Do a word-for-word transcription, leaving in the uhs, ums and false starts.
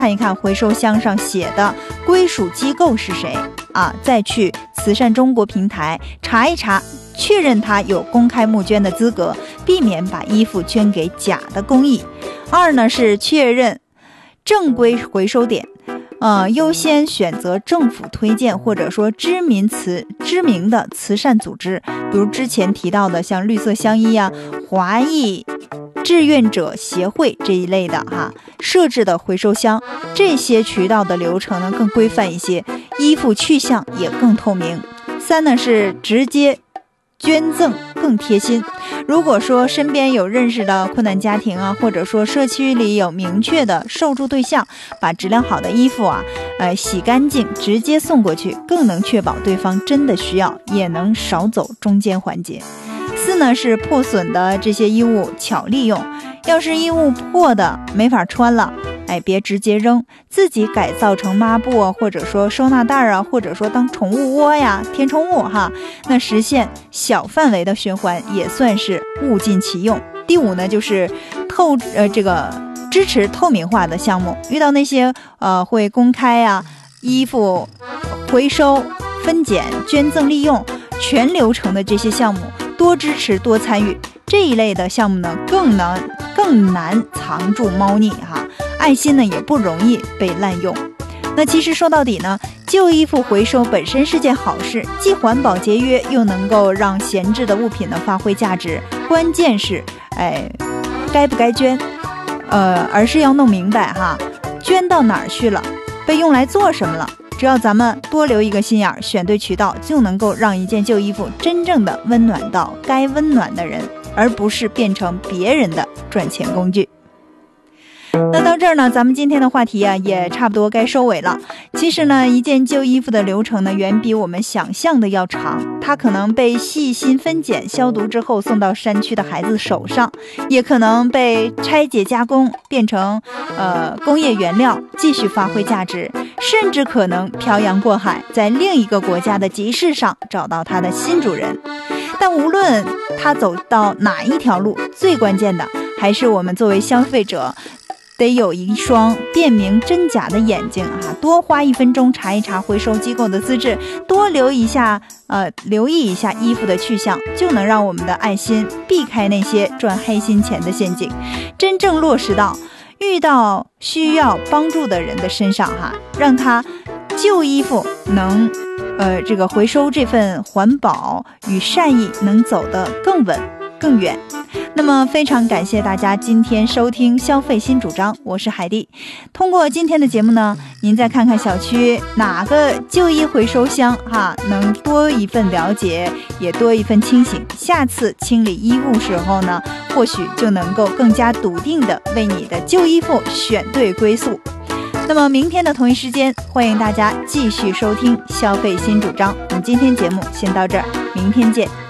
看一看回收箱上写的归属机构是谁啊，再去慈善中国平台查一查，确认他有公开募捐的资格，避免把衣服捐给假的公益。二呢是确认正规回收点，呃，优先选择政府推荐或者说知名慈知名的慈善组织，比如之前提到的像绿色相依啊、华裔志愿者协会这一类的哈设置的回收箱，这些渠道的流程呢更规范一些，衣服去向也更透明。三呢是直接捐赠更贴心，如果说身边有认识的困难家庭啊，或者说社区里有明确的受助对象，把质量好的衣服啊，呃，洗干净直接送过去，更能确保对方真的需要，也能少走中间环节。四呢是破损的这些衣物巧利用，要是衣物破的没法穿了，哎，别直接扔，自己改造成抹布啊，或者说收纳袋啊，或者说当宠物窝呀、填充物哈，那实现小范围的循环，也算是物尽其用。第五呢，就是透呃这个支持透明化的项目，遇到那些呃会公开啊衣服回收、分拣、捐赠、利用全流程的这些项目，多支持多参与。这一类的项目呢，更难更难藏住猫腻哈，爱心呢也不容易被滥用。那其实说到底呢，旧衣服回收本身是件好事，既环保节约，又能够让闲置的物品呢发挥价值。关键是，哎，该不该捐？呃，而是要弄明白哈，捐到哪儿去了，被用来做什么了。只要咱们多留一个心眼，选对渠道，就能够让一件旧衣服真正的温暖到该温暖的人，而不是变成别人的赚钱工具。那到这儿呢，咱们今天的话题啊也差不多该收尾了。其实呢，一件旧衣服的流程呢，远比我们想象的要长。它可能被细心分拣、消毒之后送到山区的孩子手上，也可能被拆解加工变成呃工业原料，继续发挥价值，甚至可能漂洋过海，在另一个国家的集市上找到它的新主人。但无论它走到哪一条路，最关键的还是我们作为消费者得有一双辨明真假的眼睛啊！多花一分钟查一查回收机构的资质，多留一下呃留意一下衣服的去向，就能让我们的爱心避开那些赚黑心钱的陷阱，真正落实到遇到需要帮助的人的身上哈，让他旧衣服能呃这个回收这份环保与善意能走得更稳更远。那么非常感谢大家今天收听消费新主张，我是海蒂。通过今天的节目呢，您再看看小区哪个旧衣回收箱哈，能多一份了解，也多一份清醒。下次清理衣物时候呢，或许就能够更加笃定的为你的旧衣服选对归宿。那么明天的同一时间，欢迎大家继续收听消费新主张。我们今天节目先到这儿，明天见。